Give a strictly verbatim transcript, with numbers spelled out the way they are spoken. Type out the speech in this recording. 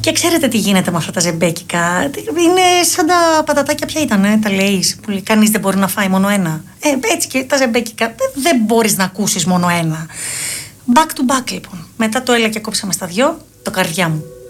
Και ξέρετε τι γίνεται με αυτά τα ζεμπέκικα. Είναι σαν τα πατατάκια, ποια ήτανε, τα Λέις, που λέει κανείς δεν μπορεί να φάει μόνο ένα. Ε, έτσι και τα ζεμπέκικα. Δεν μπορείς να ακούσεις μόνο ένα. Back to back λοιπόν. Μετά το έλα και κόψαμε στα δυο, το καρδιά μου.